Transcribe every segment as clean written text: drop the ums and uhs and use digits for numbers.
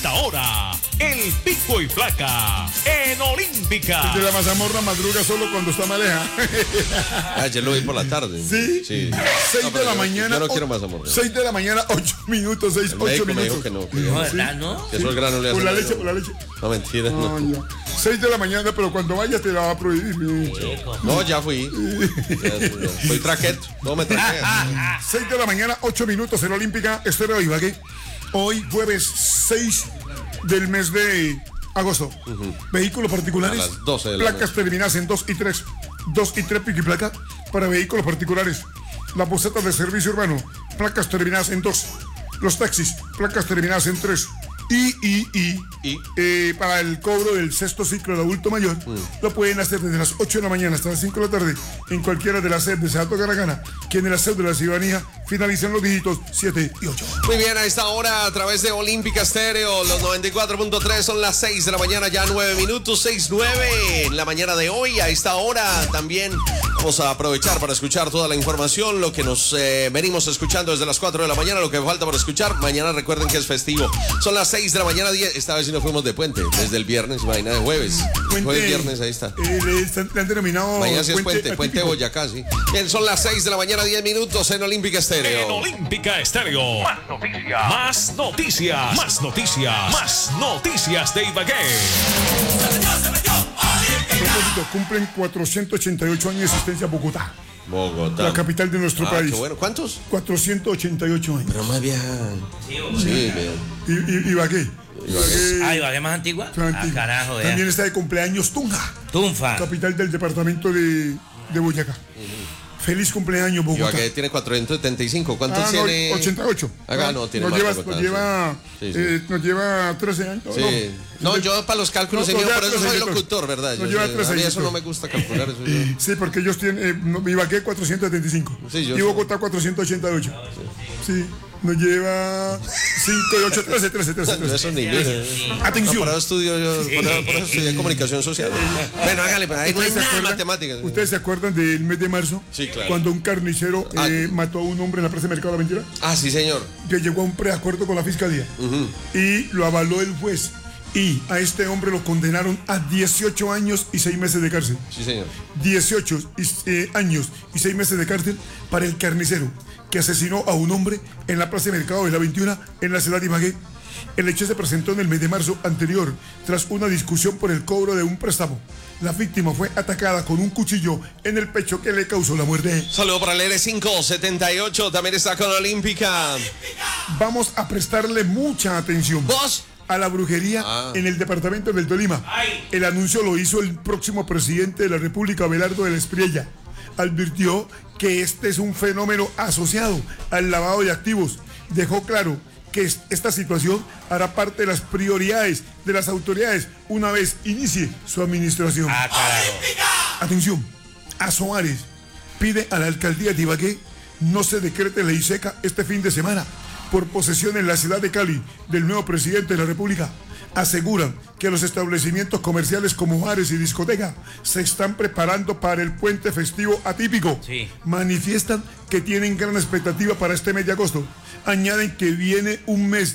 hasta ahora, el pico y placa en Olímpica. Y de la mazamorra madruga solo cuando está maleja. Ayer lo vi por la tarde. ¿Sí? Sí. 6 de la mañana. Yo no quiero mazamorra. 6 de la mañana, 8 minutos, 8 minutos. Me dijo que no. No, ¿verdad, no? Que eso el grano le hace Por la daño. leche, por la leche. No, mentira. No, No, ya. 6 de la mañana, pero cuando vayas te la va a prohibir. no ya fui. Ya. Soy traqueto. No me traqueas. 6 de la mañana, 8 minutos en Olímpica, Estéreo de Ibagué. Hoy, jueves 6 del mes de agosto. Vehículos particulares. A las 12 de la placas noche. terminadas en 2 y 3. 2 y 3 pico y placa para vehículos particulares. Las bocetas de servicio urbano, placas terminadas en 2. Los taxis, placas terminadas en 3. Para el cobro del sexto ciclo de adulto mayor, lo pueden hacer desde las 8 de la mañana hasta las 5 de la tarde en cualquiera de las sedes de Sedato Caragana, que en la sede de la ciudadanía finalizan los dígitos 7 y 8. Muy bien, a esta hora a través de Olímpica Estéreo, los 94.3 son las 6 de la mañana, ya 9 minutos, 6:09 en la mañana de hoy. A esta hora también vamos a aprovechar para escuchar toda la información, lo que nos venimos escuchando desde las 4 de la mañana, lo que falta por escuchar. Mañana recuerden que es festivo. Son las 6 de la mañana, 10. Esta vez sí nos fuimos de puente, desde el viernes, vaina de jueves. Jueves, viernes, ahí está. Le han denominado Mañana sí es puente atípico. Boyacá, sí. Bien, son las 6 de la mañana, 10 minutos en Olímpica En Estéreo. Olímpica Estéreo. Más noticias. Más noticias. Más noticias. Más noticias de Ibagué. A propósito, cumplen 488 años de existencia Bogotá, Bogotá. la capital de nuestro país. Qué bueno. ¿Cuántos? 488 años. Pero más vieja. Sí, bien. Ibagué. Ah, ¿Ibagué más antigua? Ah, carajo, ya. También está de cumpleaños Tunja, Tunfa. capital del departamento de Boyacá. Feliz cumpleaños, Bogotá. Ibagué tiene 475. ¿Cuántos no, tiene? 88. Acá no, tiene nos más lleva, Bogotá, nos sí. lleva, nos lleva 13 años. Sí. No, yo para los cálculos, No, señor, nos por lleva eso soy 13 locutor, ¿verdad? Nos Yo lleva sé, 13 a mí eso añitos. no me gusta calcular. Eso yo- Sí, porque ellos tienen, Ibagué 475 Sí, yo y sé. Bogotá 488. Sí, nos lleva 5 y 8, 13. Yo eso ni yo. Atención. No, por eso estudio yo, por eso estudié comunicación social. Bueno, hágale, pero ahí no hay ¿Ustedes se nada de acuerdan- matemáticas. ¿Ustedes se acuerdan del mes de marzo? Sí, claro. Cuando un carnicero mató a un hombre en la Plaza de Mercado de la Mentira, Ah, sí, señor. que llegó a un preacuerdo con la fiscalía y lo avaló el juez. Y a este hombre lo condenaron a 18 años y 6 meses de cárcel. Sí, señor. 18 años y 6 meses de cárcel para el carnicero que asesinó a un hombre en la Plaza de Mercado de la 21 en la ciudad de Ibagué. El hecho se presentó en el mes de marzo anterior tras una discusión por el cobro de un préstamo. La víctima fue atacada con un cuchillo en el pecho que le causó la muerte. Saludo para el L578, también está con Olímpica. Vamos a prestarle mucha atención ¿Vos? a la brujería en el departamento del Tolima. El anuncio lo hizo el próximo presidente de la República, Abelardo de la Espriella. Advirtió que este es un fenómeno asociado al lavado de activos. Dejó claro que esta situación hará parte de las prioridades de las autoridades una vez inicie su administración. Ah, carajo. Atención, Azoares pide a la alcaldía de Ibagué no se decrete ley seca este fin de semana por posesión en la ciudad de Cali del nuevo presidente de la República. Aseguran que los establecimientos comerciales como bares y discotecas se están preparando para el puente festivo atípico. Sí. Manifiestan que tienen gran expectativa para este mes de agosto. Añaden que viene un mes,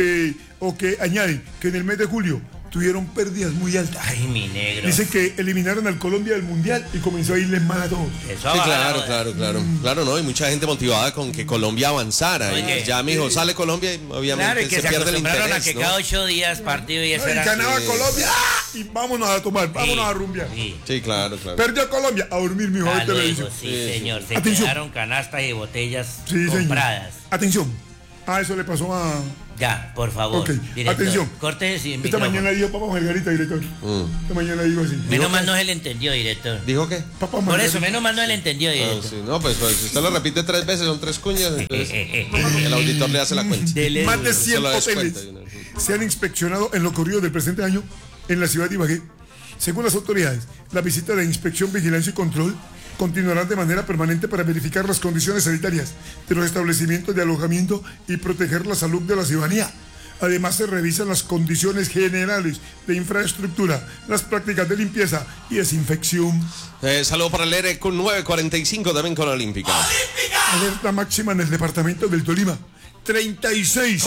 añaden que en el mes de julio tuvieron pérdidas muy altas. Ay, mi negro. Dicen que eliminaron al Colombia del Mundial y comenzó a irles mal a todos. Eso Sí, va, claro, va. claro. Claro, no, hay mucha gente motivada con que Colombia avanzara. Oye, Y ya, mijo, sale Colombia y obviamente Claro, y que se pierde el acostumbraron interés, a que ¿no? cada 8 días partido y eso Y era... ganaba Sí. Colombia y vámonos a tomar, vámonos a rumbear. Sí. Sí, claro. Perdió Colombia, a dormir, mijo, a ver Ah, luego, televisión. sí, señor. Se Atención. quedaron canastas y botellas Sí, compradas. señor. Atención. Eso le pasó a... Ya, por favor. Ok, director. atención. Corte sin Esta micrófono. mañana dijo Papa Margarita, director. Esta mañana dijo así. Menos mal no se le entendió, director. ¿Dijo qué? Papa Por Margarita. eso, menos mal no se le entendió, Ah, director. sí. No, pues si usted lo repite 3 veces, son 3 cuñas, entonces el auditor le hace la cuenta. Dele Más de duro. 100 Se lo hoteles descuenta de una vez. se han inspeccionado en lo ocurrido del presente año en la ciudad de Ibagué. Según las autoridades, la visita de inspección, vigilancia y control continuarán de manera permanente para verificar las condiciones sanitarias de los establecimientos de alojamiento y proteger la salud de la ciudadanía. Además, se revisan las condiciones generales de infraestructura, las prácticas de limpieza y desinfección. Saludo para el ERE con 945 también con Olímpica. Alerta máxima en el departamento del Tolima. 36. ¡Ah!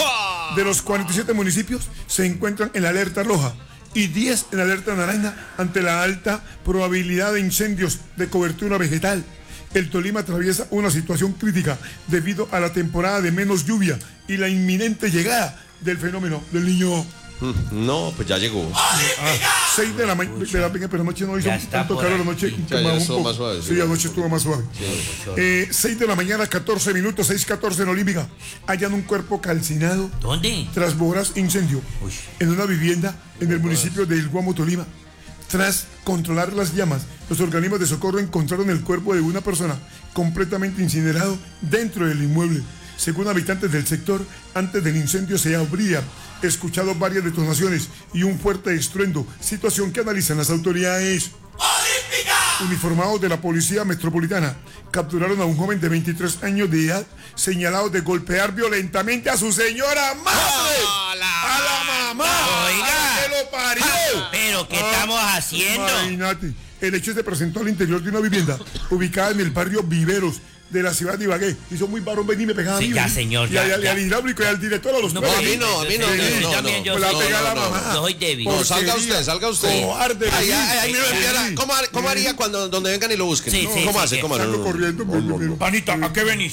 De los 47 municipios se encuentran en la alerta roja y 10 en alerta naranja ante la alta probabilidad de incendios de cobertura vegetal. El Tolima atraviesa una situación crítica debido a la temporada de menos lluvia y la inminente llegada del fenómeno del Niño. No, pues ya llegó. 6 de la mañana, pero anoche no hizo Ya está tanto por calor, ahí. anoche Ya estuvo más suave, Sí, sí. anoche estuvo más suave. 6 de la mañana, 14 minutos, 6:14 en Olímpica. Hallan un cuerpo calcinado ¿Dónde? tras voraz incendio Uy. en una vivienda en el municipio de El Guamo, Tolima. Tras controlar las llamas, los organismos de socorro encontraron el cuerpo de una persona completamente incinerado dentro del inmueble. Según habitantes del sector, antes del incendio se habría escuchado varias detonaciones y un fuerte estruendo, situación que analizan las autoridades. Uniformados de la Policía Metropolitana capturaron a un joven de 23 años de edad señalado de golpear violentamente a su señora madre. ¡A la mamá! Oiga. ¡A la que lo parió! ¿Pero qué estamos haciendo? Imagínate. El hecho se presentó al interior de una vivienda ubicada en el barrio Viveros de la ciudad de Ibagué. Hizo muy varón, vení, me pegaba a mí. Sí, ya, vení. señor, Y ya, al ya. hidráulico y al director a los No, tres. a mí no, yo también, yo Me la soy- pega la no, mamá. Yo soy débil. No, salga Porquería. usted, salga usted. Cobarde. Ay, sí. ay, ay, mira, Sí. mira, ¿cómo haría cuando donde vengan y lo busquen? Sí, sí, ¿Cómo sí, hace? sí. ¿Cómo Salgo corriendo. Panita, ¿a qué venís?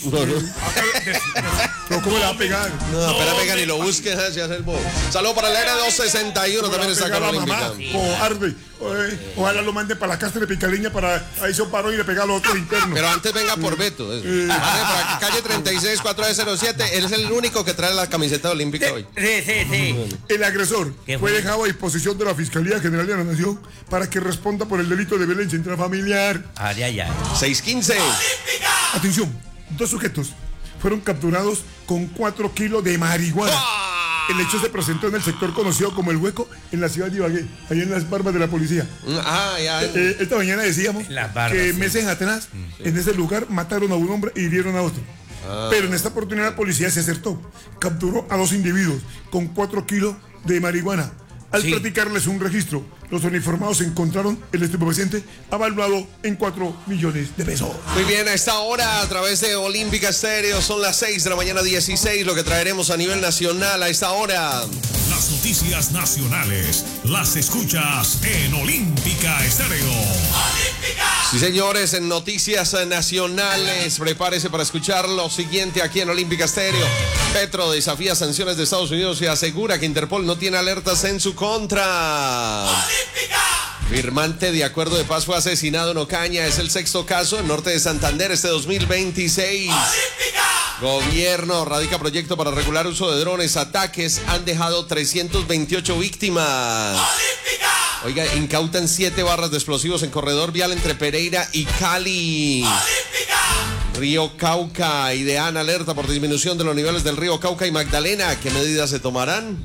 No, ¿cómo le va a pegar? No, espera, vengan y lo busquen, se hace el bobo. Saludos para el R261, también está Pegar con a la mamá. Olímpica. Cobarde. Ojalá lo mande para la casa de Picaleña para ahí se paró y le pega a los otros internos. Pero antes venga por Beto. Eso. Vale, por aquí, calle 36, 407. Él es el único que trae la camiseta olímpica hoy. Sí. El agresor ¿Qué fue fue? dejado a disposición de la Fiscalía General de la Nación para que responda por el delito de violencia intrafamiliar. Ay, ay, ay. 615. Atención, 2 sujetos fueron capturados con 4 kilos de marihuana. El hecho se presentó en el sector conocido como El Hueco, en la ciudad de Ibagué, ahí en las barbas de la policía. Ya. Esta mañana decíamos Las barbas, que sí. meses atrás, en ese lugar, mataron a un hombre e hirieron a otro. Pero en esta oportunidad la policía se acertó. Capturó a 2 individuos con 4 kilos de marihuana. Al Sí. practicarles un registro, los uniformados encontraron el estupefaciente avaluado en 4 millones de pesos. Muy bien, a esta hora a través de Olímpica Estéreo son las 6 de la mañana 16, lo que traeremos a nivel nacional a esta hora. Las noticias nacionales las escuchas en Olímpica Estéreo. Sí, señores, en noticias nacionales, prepárese para escuchar lo siguiente aquí en Olímpica Estéreo. Petro desafía sanciones de Estados Unidos y asegura que Interpol no tiene alertas en su contra. Firmante de acuerdo de paz fue asesinado en Ocaña. Es el 6º caso en norte de Santander este 2026. Gobierno radica proyecto para regular uso de drones. Ataques han dejado 328 víctimas. Oiga, incautan 7 barras de explosivos en corredor vial entre Pereira y Cali. Río Cauca, IDEAN alerta por disminución de los niveles del río Cauca y Magdalena. ¿Qué medidas se tomarán?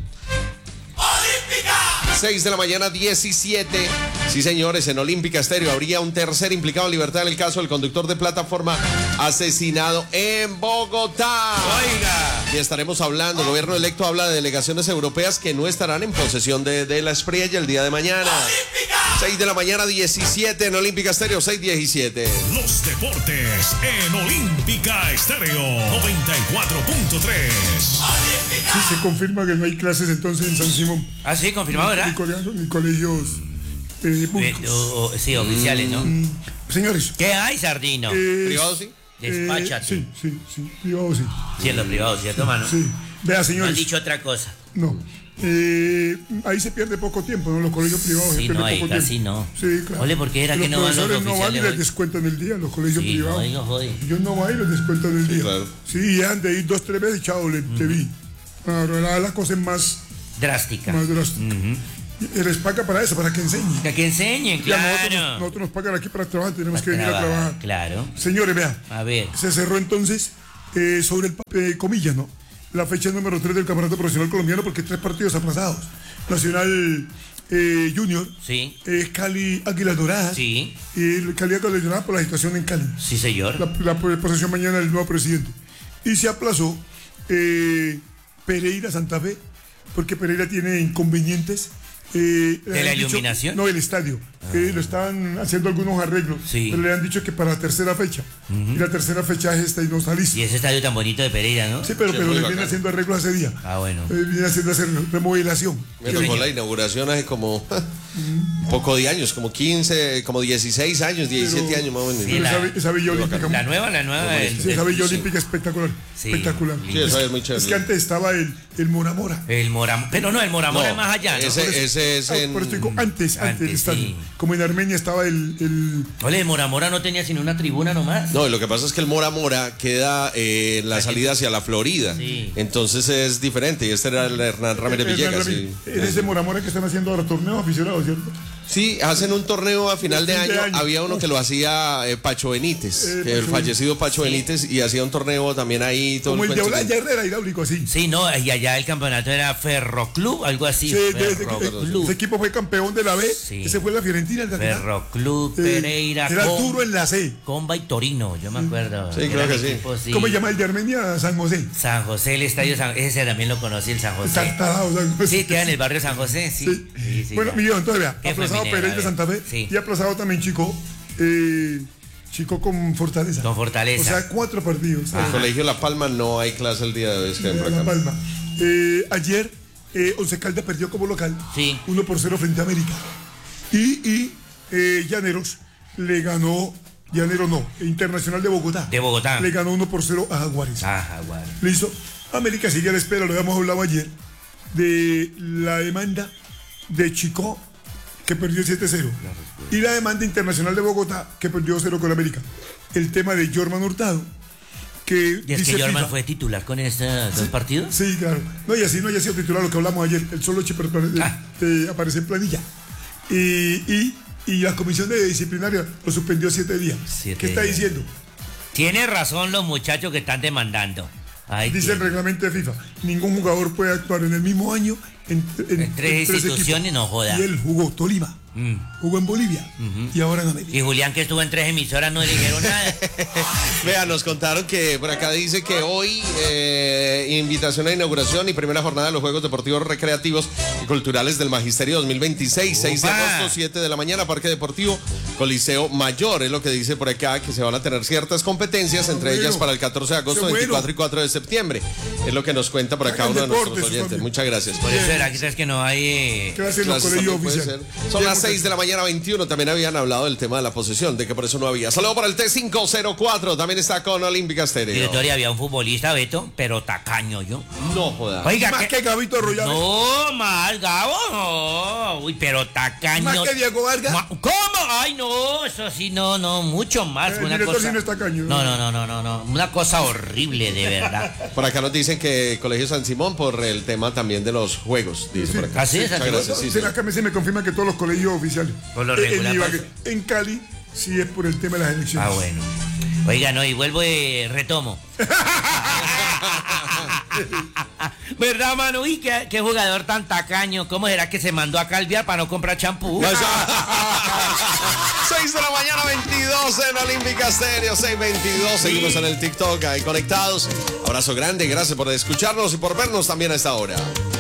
6 de la mañana 17. Sí, señores, en Olímpica Estéreo habría un tercer implicado en libertad en el caso del conductor de plataforma asesinado en Bogotá. Oiga. Y estaremos hablando, el gobierno electo habla de delegaciones europeas que no estarán en posesión de la Espriella el día de mañana. 6 de la mañana 17 en Olímpica Estéreo, 6:17. Los deportes en Olímpica Estéreo 94.3. Sí, se confirma que no hay clases entonces en San Simón. Ah, sí, confirmado, Ni ¿verdad? colegios, ni colegios públicos. Sí, oficiales, ¿no? Señores. ¿Qué hay, Sardino? ¿Privado sí? Despáchate. Sí, privado sí. Sí, en lo privado, ¿cierto, mano? Sí. Vea, No han señores. dicho otra cosa. No. Ahí se pierde poco tiempo, ¿no? Los colegios privados se Sí, pierde no, ahí poco casi tiempo. no. Sí, claro. Ole, ¿por qué era que no van los profesores no van y oficiales les hoy? descuentan el día, los colegios Sí, privados. oiga, jode. Yo no voy y les descuentan el día. claro. Sí, y han de ir 2, 3 veces, chao, te vi. Claro, la cosa es más Drástica. drástica. Les paga para eso, para que enseñen. Que enseñen, Y a claro. nosotros nos pagan aquí para trabajar, tenemos Para que venir a trabajar. Claro. Señores, vean. A ver. Se cerró entonces sobre el comillas, ¿no? La fecha número 3 del Campeonato Profesional Colombiano porque 3 partidos aplazados. Nacional Junior, Sí. Cali Águilas Doradas Sí. y el Cali Águilas Doradas por la situación en Cali. Sí, señor. La posesión mañana del nuevo presidente. Y se aplazó Pereira Santa Fe porque Pereira tiene inconvenientes ¿De la iluminación? No, el estadio. Lo estaban haciendo algunos arreglos. Sí. Pero le han dicho que para la tercera fecha. Y la tercera fecha es esta y no está lista. Y ese estadio tan bonito de Pereira, ¿no? Sí, pero le viene haciendo arreglos hace día. Ah, bueno. Viene haciendo hacer remodelación. Me tocó la inauguración hace como un poco de años, como 15, como 16 años, 17 años más o menos. Sí, Esa Villa Olímpica. La nueva. Sí, esa Villa Olímpica espectacular. Sí. Espectacular. Sí, esa es muy chévere. Es que antes estaba el Mora Mora. El Mora, pero no, el Mora Mora es más allá, ¿no? Ese es en... Pero estoy antes del estadio. sí. Como en Armenia estaba el Ole, el Mora Mora no tenía sino una tribuna nomás. No, lo que pasa es que el Mora Mora queda en la salida hacia la Florida. Sí. Entonces es diferente. Y este era el Hernán Ramírez Villegas. Sí. Es ese Mora Mora que están haciendo ahora torneos aficionados, ¿cierto? Sí, hacen un torneo a final de Fin de año. año. Había uno que lo hacía Pacho Benítez, el Pacho fallecido Pacho Benítez, y hacía un torneo también ahí. Todo Como el de cuento. Olaya Herrera, hidráulico, así. Sí, no, y allá el campeonato era Ferroclub, algo así. Sí, Ferroclub. ese equipo fue campeón de la B. Sí. Ese fue la Fiorentina, el campeonato. Ferroclub, Pereira, Era duro en la C. Comba y Torino, yo me acuerdo. Sí, creo Eran que sí. equipos, sí. ¿Cómo se llama el de Armenia? San José. San José, el estadio San ese también lo conocí, el San José. Tartarado, San José. Sí, queda en el barrio San José, sí. Sí. Sí, sí, Bueno, ya. mi Dios, entonces vea, ¿Qué fue aplazado Minera? Pereira de Santa Fe Sí. y aplazado también Chico. Chico con Fortaleza. Con Fortaleza. O sea, 4 partidos. En el Colegio La Palma no hay clase el día de hoy. Es que hay por La acá. Palma. Ayer, Once Caldas perdió como local. Sí. 1-0 frente a América. Y Llaneros le ganó. Llaneros no, Internacional de Bogotá. De Bogotá. Le ganó 1-0 a Jaguares. Ah, bueno. Listo. América sigue a la espera, lo habíamos hablado ayer, de la demanda de Chico, que perdió 7-0. Y la demanda internacional de Bogotá, que perdió 0 con América. El tema de Jorman Hurtado, que ¿Y es dice que Jorman FIFA- fue titular con estos dos partidos? Sí, claro. No, y así no haya sido titular lo que hablamos ayer. El solo chip aparece en planilla. Y la comisión de disciplinaria lo suspendió 7 días. 7 ¿Qué está días. diciendo? Tiene razón los muchachos que están demandando. Ay, Dice el tiene. reglamento de FIFA, ningún jugador puede actuar en el mismo año en tres instituciones, equipos. no joda. Y él jugó Tolima, jugó en Bolivia y ahora en América. Y Julián, que estuvo en 3 emisoras, no le dijeron nada. Vean, nos contaron que por acá dice que hoy invitación a inauguración y primera jornada de los Juegos Deportivos Recreativos y Culturales del Magisterio 2026, 6 de Opa. agosto, 7 de la mañana, Parque Deportivo Coliseo Mayor. Es lo que dice por acá, que se van a tener ciertas competencias, entre bueno. ellas para el 14 de agosto, Qué 24 bueno. y 4 de septiembre. Es lo que nos cuenta por acá Hagan uno de nuestros deportes, oyentes. también. Muchas gracias. Por eso era, quizás que no hay. ¿Qué hacen los Clases colegios también puede oficiales? ser. Son las 6 de la mañana 21. También habían hablado del tema de la posesión, de que por eso no había. Saludo para el T504. También está con Olímpica Estéreo. Directoria había un futbolista, Beto, pero tacaño yo. No joda. Oiga, Más que Gabito Arroyave. No, mal, Gabo, no. Uy, pero tacaño. Más que Diego Vargas. ¿Cómo? Ay, no, eso sí, no, mucho más. El Una director cosa. sí no es tacaño. No. Una cosa horrible, de verdad. Por acá nos dicen que Colegio San Simón por el tema también de los juegos. Dice por acá. ¿Ah, sí? Muchas San Simón. gracias. Sí, Sí, sí. acá se me confirma que todos los colegios oficiales. Por lo regular, Ibagué. pues. En Cali sí es por el tema de las elecciones. Ah, bueno. Oiga, no, y vuelvo y retomo. ¿Verdad, mano? Uy, qué jugador tan tacaño. ¿Cómo será que se mandó a calviar para no comprar champú? 6 de la mañana 22 en Olímpica Estéreo, 6:22. Seguimos en el TikTok ahí conectados. Abrazo grande, gracias por escucharnos y por vernos también a esta hora.